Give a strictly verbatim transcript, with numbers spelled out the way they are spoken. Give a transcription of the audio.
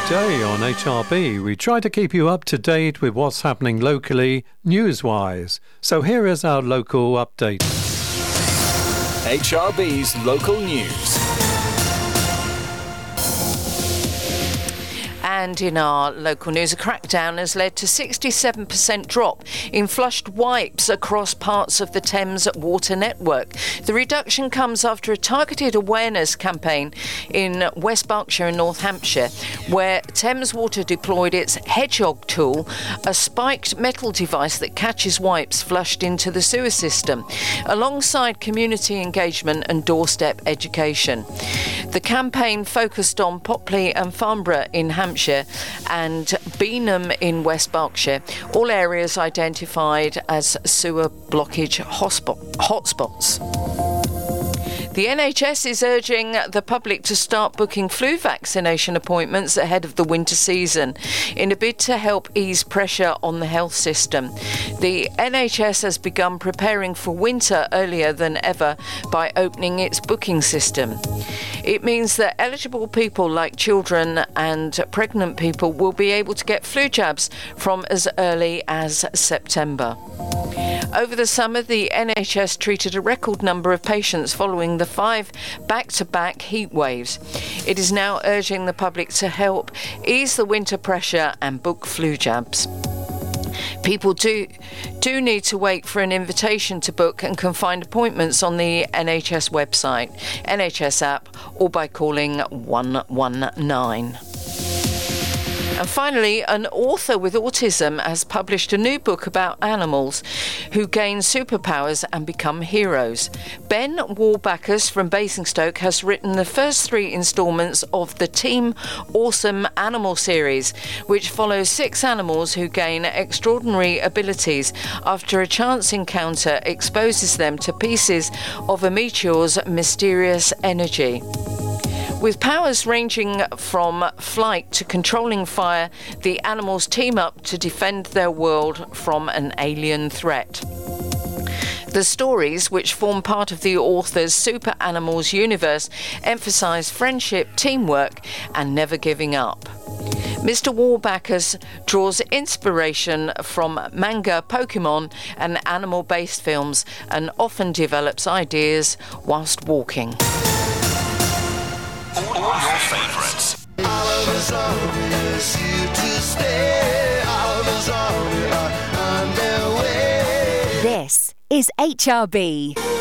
Today on H R B, we try to keep you up to date with what's happening locally, news-wise. So here is our local update. H R B's local news. And in our local news, a crackdown has led to sixty-seven percent drop in flushed wipes across parts of the Thames Water network. The reduction comes after a targeted awareness campaign in West Berkshire and North Hampshire, where Thames Water deployed its Hedgehog tool, a spiked metal device that catches wipes flushed into the sewer system, alongside community engagement and doorstep education. The campaign focused on Popley and Farnborough in Hampshire and Beanham in West Berkshire, all areas identified as sewer blockage hotspots. The N H S is urging the public to start booking flu vaccination appointments ahead of the winter season in a bid to help ease pressure on the health system. The N H S has begun preparing for winter earlier than ever by opening its booking system. It means that eligible people like children and pregnant people will be able to get flu jabs from as early as September. Over the summer, the N H S treated a record number of patients following the five back-to-back heat waves. It is now urging the public to help ease the winter pressure and book flu jabs. People do, do need to wait for an invitation to book and can find appointments on the N H S website, N H S app, or by calling one one nine. And finally, an author with autism has published a new book about animals who gain superpowers and become heroes. Ben Warbackus from Basingstoke has written the first three instalments of the Team Awesome Animal series, which follows six animals who gain extraordinary abilities after a chance encounter exposes them to pieces of a meteor's mysterious energy. With powers ranging from flight to controlling fire, the animals team up to defend their world from an alien threat. The stories, which form part of the author's Super Animals universe, emphasise friendship, teamwork and never giving up. Mister Warbackus draws inspiration from manga, Pokemon and animal-based films and often develops ideas whilst walking. All your favourites. This is H R B.